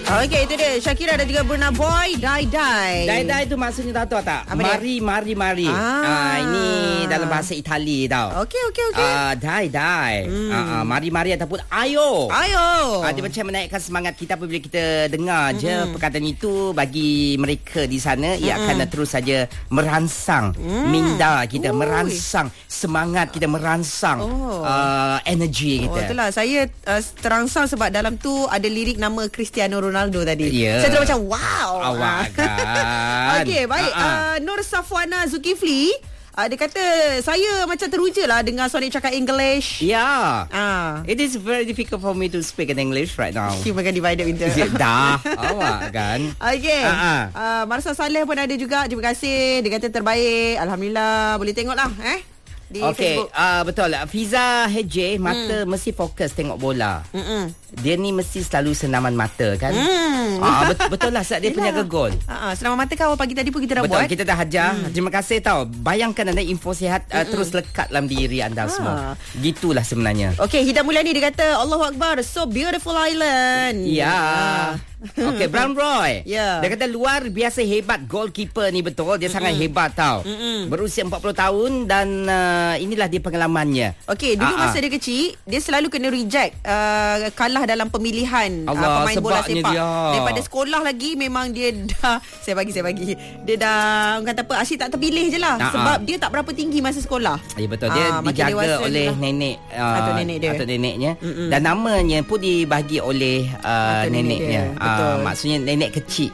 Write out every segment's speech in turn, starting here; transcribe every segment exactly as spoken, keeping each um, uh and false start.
Okey, itu dia Shakira dan juga Burna Boy, Die Die. Die Die tu maksudnya tahu tak? Apa mari, dia? mari, mari. Ah. Ah, ini dalam bahasa Itali tau. Okey, okey, okey. Ah, die, die. Hmm. Ah, ah, mari, mari ataupun ayo. Ayo. Ah, dia macam menaikkan semangat kita apabila kita dengar mm-hmm. je perkataan itu. Bagi mereka di sana, mm-hmm. ia akan terus saja merangsang mm. minda kita, Ui. merangsang semangat kita, merangsang oh. uh, energi kita. Oh, itulah saya uh, terangsang sebab dalam tu ada lirik nama Cristiano Ronaldo tadi. Yeah. Saya terus macam wow. Awak kan. Okey, baik. Uh-uh. Uh, Nur Safwana Zulkifli, uh, dia kata saya macam teruja lah dengar Sonic cakap English. Yeah. Ah. It is very difficult for me to speak in English right now. You makan divided into. Dah. Awak kan. Okey. Uh-uh. Uh, Marsa Saleh pun ada juga. Terima kasih. Dia kata terbaik. Alhamdulillah. Boleh tengok lah. Eh? Di Okey, uh, betul. Fiza H J, mata hmm. mesti fokus tengok bola. Mm-mm. Dia ni mesti selalu senaman mata kan. Hmm. Ah, bet- betul lah saat dia penjaga gol. Uh-uh. Senaman mata kan awal pagi tadi pun kita dah betul, buat. kita dah ajar. Hmm. Terima kasih tau. Bayangkan anda info sihat uh, terus lekat dalam diri anda ah. semua. Gitulah sebenarnya. Okey, Hidam Mulyani dia kata Allahu Akbar, so beautiful island. Ya. Yeah. Okey, Brown Roy. Yeah. Dia kata luar biasa hebat goalkeeper ni, betul. Dia Mm-mm. sangat hebat tau. Mm-mm. Berusia empat puluh tahun dan uh, inilah dia pengalamannya. Okey, dulu Aa. masa dia kecil, dia selalu kena reject uh, kalah dalam pemilihan Allah, uh, pemain bola sepak. dia. Daripada sekolah lagi memang dia dah saya bagi saya bagi. Dia dah orang kata apa, asyik tak terpilih je lah. Aa. Sebab dia tak berapa tinggi masa sekolah. Ya betul. Dia Aa, dijaga oleh lah. nenek uh, atau nenek dia. Atau neneknya. Mm-mm. Dan namanya pun dibahagi oleh uh, neneknya. Nenek betul. Uh, maksudnya nenek kecil.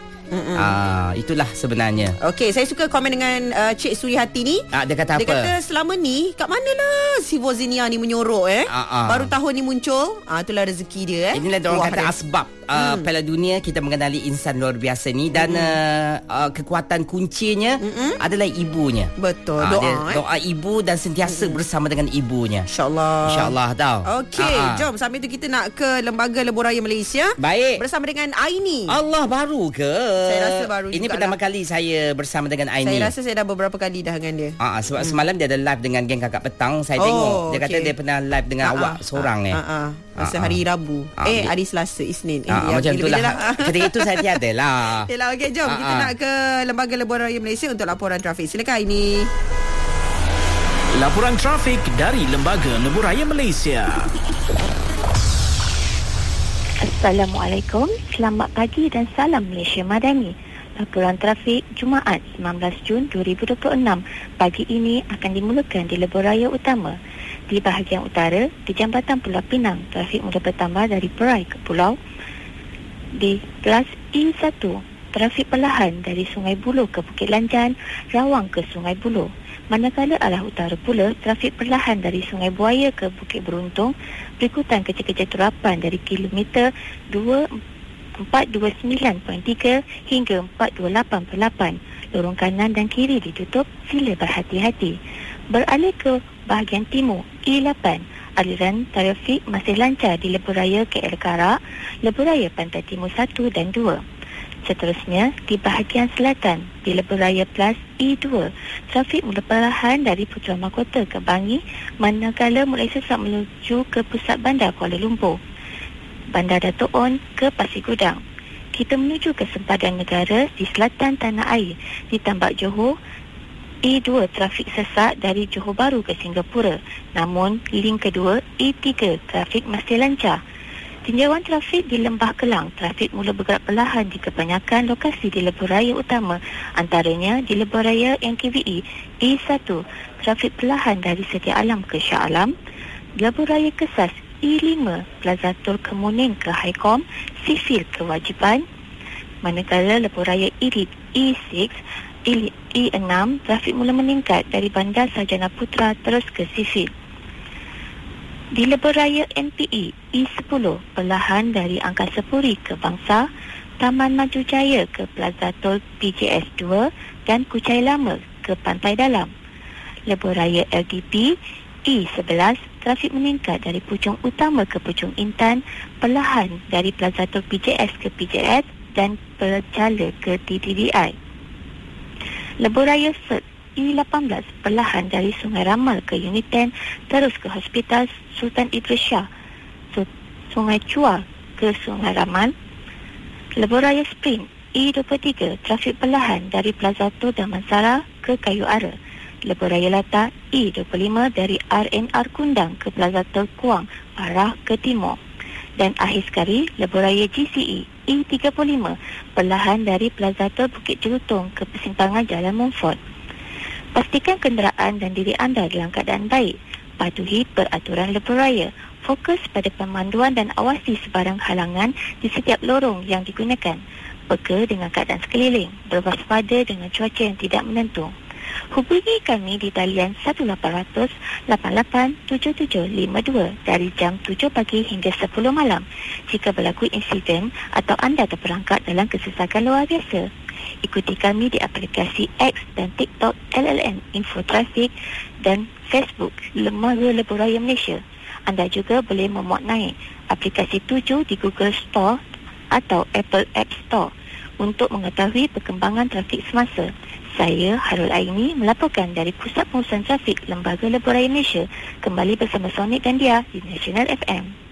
Uh, itulah sebenarnya. Okey, saya suka komen dengan uh, Cik Surihati ni. Uh, dia kata dia apa? Dia kata selama ni kat manalah si Vozinia ni menyorok eh. Uh, uh. Baru tahun ni muncul. Ah uh, itulah rezeki dia eh. Inilah dia orang kata dia. asbab uh, hmm. Piala Dunia kita mengenali insan luar biasa ni dan hmm. uh, uh, kekuatan kuncinya hmm. adalah ibunya. Betul. Uh, doa dia, eh. doa ibu dan sentiasa hmm. bersama dengan ibunya. InsyaAllah. InsyaAllah tau. Okey, uh, uh. jom sambil tu kita nak ke Lembaga Lebuh Raya Malaysia. Baik. Bersama dengan Aini. Allah, baru ke? Saya rasa baru juga. Ini pertama lah. kali saya bersama dengan Aini. Saya rasa saya dah beberapa kali dah dengan dia. Ah, sebab hmm. semalam dia ada live dengan geng Kakak Petang. Saya oh, tengok. Dia okay. kata dia pernah live dengan ah, awak ah, seorang ah, eh. Ah, ah. Masa ah, hari Rabu. Ah, eh, dia, hari Selasa, Isnin. Eh, ah, ya, macam itulah. lah. Ketika itu saya tiada lah. Yalah, okey, jom ah, kita ah. nak ke Lembaga Lebuh Raya Malaysia untuk laporan trafik. Silakan Aini. Laporan trafik dari Lembaga Lebuh Raya Malaysia. Assalamualaikum, selamat pagi dan salam Malaysia Madani. Laporan trafik Jumaat sembilan belas Jun dua ribu dua puluh enam pagi ini akan dimulakan di Lebuh Raya Utama. Di bahagian utara, di Jambatan Pulau Pinang, trafik mula bertambah dari Perai ke Pulau. Di Kelas E satu, trafik perlahan dari Sungai Buloh ke Bukit Lanjan, Rawang ke Sungai Buloh. Manakala arah utara pula, trafik perlahan dari Sungai Buaya ke Bukit Beruntung, berikutan kecil-kecil terapan dari kilometer empat dua sembilan perpuluhan tiga hingga empat dua lapan perpuluhan lapan. Lorong kanan dan kiri ditutup, sila berhati-hati. Beralih ke bahagian timur, E lapan, aliran trafik masih lancar di Lebuh Raya K L Karak, Lebuh Raya Pantai Timur satu dan dua. Seterusnya, di bahagian selatan, di Lebuh Raya Plus E dua, trafik mula perlahan dari Putra Mahkota ke Bangi, manakala mulai sesak menuju ke pusat bandar Kuala Lumpur. Bandar Dato' On ke Pasir Gudang. Kita menuju ke sempadan negara di selatan tanah air, di Tambak Johor. E dua, trafik sesak dari Johor Bahru ke Singapura. Namun, link kedua, E tiga, trafik masih lancar. Tinjauan trafik di Lembah Kelang, trafik mula bergerak perlahan di kebanyakan lokasi di Lebuh Raya Utama, antaranya di Lebuh Raya N K V E E satu, trafik perlahan dari Sedia Alam ke Shah Alam, Lebuh Raya Kesas E lima, Plaza Tol Kemuning ke Haikom, Sifil ke Wajiban, manakala Lebuh Raya Irit E enam, E enam, trafik mula meningkat dari Bandar Sarjana Putra terus ke Sifil. Di Lebuh Raya N P E E sepuluh, perlahan dari Angkasa Puri ke Bangsa, Taman Maju Jaya ke Plaza Tol P J S dua dan Kuchai Lama ke Pantai Dalam. Lebuh Raya L D P E sebelas, trafik meningkat dari Puchong Utama ke Puchong Intan, perlahan dari Plaza Tol P J S ke P J S dan Percala ke T T D I. Lebuh Raya Cert E lapan belas, perlahan dari Sungai Ramal ke Unit sepuluh, terus ke Hospital Sultan Idris Shah, Sungai Chua ke Sungai Ramal. Lebuhraya Sprint E dua puluh tiga trafik perlahan dari Plaza Tur Damansara ke Kayu Ara. Lebuhraya Latah E dua puluh lima dari R N R Kundang ke Plaza Tur Kuang arah ke timur. Dan akhir sekali, Lebuhraya G C E E tiga puluh lima perlahan dari Plaza Tur Bukit Jelutong ke persimpangan Jalan Montfort. Pastikan kenderaan dan diri anda dalam keadaan baik. Patuhi peraturan lebuhraya. Fokus pada pemanduan dan awasi sebarang halangan di setiap lorong yang digunakan. Peka dengan keadaan sekeliling. Berwaspada dengan cuaca yang tidak menentu. Hubungi kami di talian satu lapan kosong kosong lapan lapan tujuh tujuh lima dua dari jam tujuh pagi hingga sepuluh malam jika berlaku insiden atau anda terperangkap dalam kesesakan luar biasa. Ikuti kami di aplikasi X dan TikTok L L M Info Trafik dan Facebook Lembaga Lebuhraya Malaysia. Anda juga boleh memuat naik aplikasi tujuh di Google Store atau Apple App Store untuk mengetahui perkembangan trafik semasa. Saya Harul Aini melaporkan dari Pusat Pengurusan Trafik Lembaga Lebuhraya Malaysia, kembali bersama Sonic dan Dia di National F M.